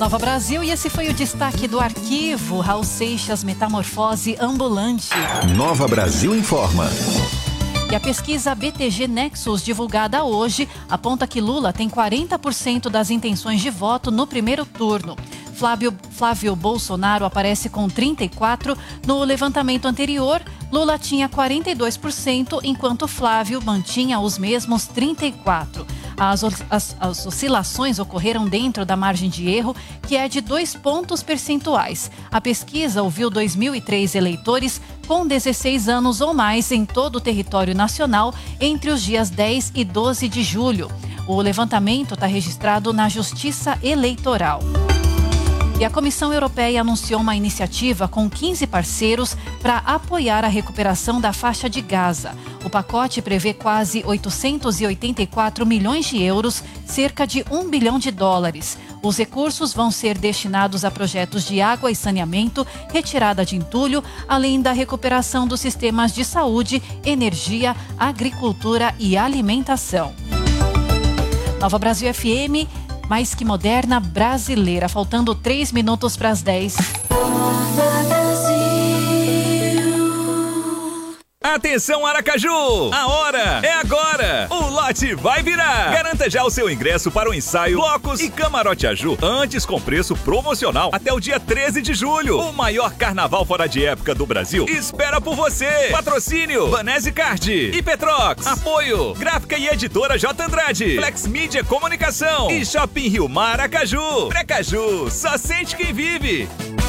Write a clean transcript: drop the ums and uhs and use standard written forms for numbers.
Nova Brasil, e esse foi o destaque do Arquivo. Raul Seixas, Metamorfose Ambulante. Nova Brasil informa. E a pesquisa BTG Nexus, divulgada hoje, aponta que Lula tem 40% das intenções de voto no primeiro turno. Flávio Bolsonaro aparece com 34%. No levantamento anterior, Lula tinha 42%, enquanto Flávio mantinha os mesmos 34%. As oscilações ocorreram dentro da margem de erro, que é de 2 pontos percentuais. A pesquisa ouviu 2.003 eleitores com 16 anos ou mais em todo o território nacional entre os dias 10 e 12 de julho. O levantamento está registrado na Justiça Eleitoral. E a Comissão Europeia anunciou uma iniciativa com 15 parceiros para apoiar a recuperação da faixa de Gaza. O pacote prevê quase 884 milhões de euros, cerca de $1 bilhão. Os recursos vão ser destinados a projetos de água e saneamento, retirada de entulho, além da recuperação dos sistemas de saúde, energia, agricultura e alimentação. Nova Brasil FM, mais que moderna, brasileira. Faltando 3 minutos para as 10. Atenção, Aracaju! A hora é agora! O lote vai virar! Garanta já o seu ingresso para o ensaio, blocos e camarote Aju, antes com preço promocional até o dia 13 de julho. O maior carnaval fora de época do Brasil espera por você! Patrocínio: Banese Card e Petrox. Apoio: Gráfica e Editora J. Andrade, Flex Mídia Comunicação e Shopping Rio Mar Aracaju. Precaju, só sente quem vive!